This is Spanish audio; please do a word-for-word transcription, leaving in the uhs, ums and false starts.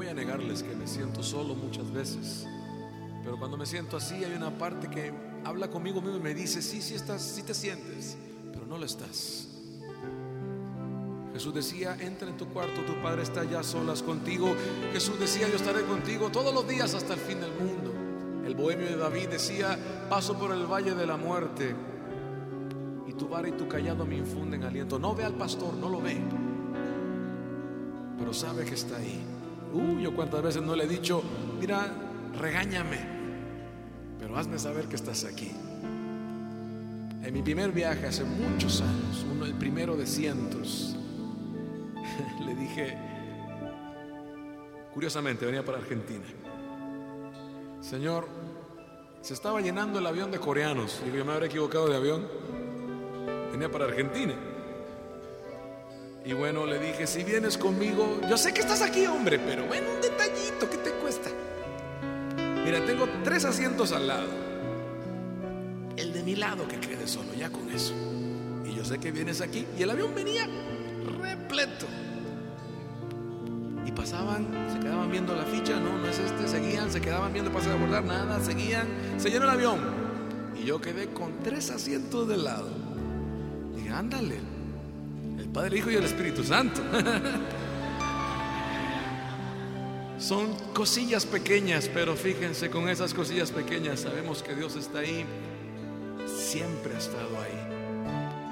a negarles que me siento solo muchas veces, pero cuando me siento así hay una parte que habla conmigo mismo y me dice: sí, sí estás, sí te sientes, pero no lo estás. Jesús decía: entra en tu cuarto, tu Padre está allá a solas contigo. Jesús decía: yo estaré contigo todos los días hasta el fin del mundo. El bohemio de David decía: paso por el valle de la muerte y tu vara y tu callado me infunden aliento. No ve al pastor, no lo ve, pero sabe que está ahí. Uh, yo cuántas veces no le he dicho: mira, regáñame, pero hazme saber que estás aquí. En mi primer viaje hace muchos años, uno el primero de cientos, le dije, curiosamente venía para Argentina: Señor, se estaba llenando el avión de coreanos. Digo, yo me habré equivocado de avión, venía para Argentina. Y bueno, le dije: si vienes conmigo, yo sé que estás aquí, hombre, pero bueno, un detallito, ¿qué te cuesta? Mira, tengo tres asientos al lado, el de mi lado que quede solo, ya con eso. Y yo sé que vienes aquí. Y el avión venía repleto. Y pasaban, se quedaban viendo la ficha: no, no es este. Seguían, se quedaban viendo para abordar, nada, seguían. Se llenó el avión y yo quedé con tres asientos de lado. Dije: ándale, el Padre, el Hijo y el Espíritu Santo. Son cosillas pequeñas, pero fíjense, con esas cosillas pequeñas sabemos que Dios está ahí. Siempre ha estado ahí.